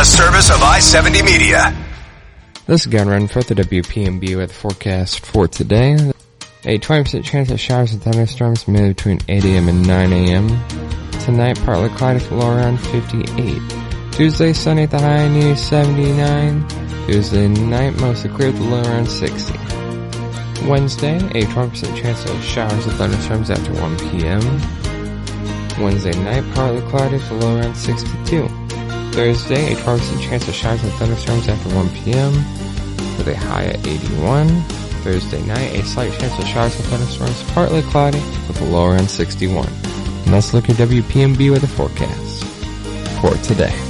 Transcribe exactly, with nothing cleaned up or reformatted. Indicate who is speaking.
Speaker 1: service of I seventy Media.
Speaker 2: This is Gun Run for the W P M B with forecast for today. A twenty percent chance of showers and thunderstorms mid between eight a.m. and nine a.m. Tonight, partly cloudy with a low around fifty-eight. Tuesday, sunny at the high near seventy-nine. Tuesday night, mostly clear with a low around sixty. Wednesday, a twenty percent chance of showers and thunderstorms after one p.m. Wednesday night, partly cloudy with a low around sixty-two. Thursday, a twenty percent chance of showers and thunderstorms after one p.m. with a high at eighty-one. Thursday night, a slight chance of showers and thunderstorms, partly cloudy with a low around sixty-one. And let's look at W P M B with a forecast for today.